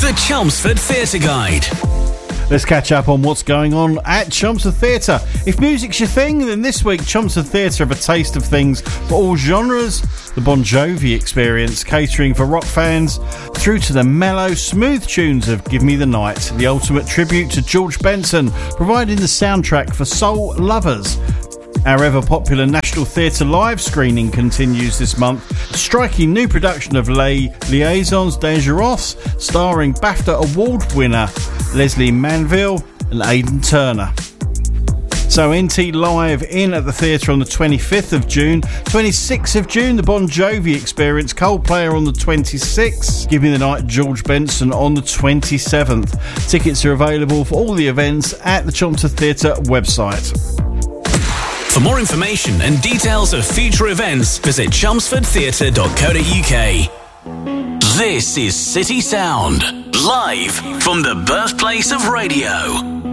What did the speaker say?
The Chelmsford Theatre Guide. Let's catch up on what's going on at Chelmsford Theatre. If music's your thing, then this week Chelmsford Theatre have a taste of things for all genres. The Bon Jovi Experience, catering for rock fans, through to the mellow, smooth tunes of Give Me the Night, the ultimate tribute to George Benson, providing the soundtrack for soul lovers. Our ever-popular National Theatre live screening continues this month. A striking new production of Les Liaisons Dangereuses, starring BAFTA Award winner Leslie Manville and Aidan Turner. So NT Live in at the theatre on the 25th of June. 26th of June, the Bon Jovi Experience, Coldplay on the 26th. Give Me the Night, George Benson on the 27th. Tickets are available for all the events at the Chelmsford Theatre website. For more information and details of future events, visit chelmsfordtheatre.co.uk. This is City Sound, live from the birthplace of radio.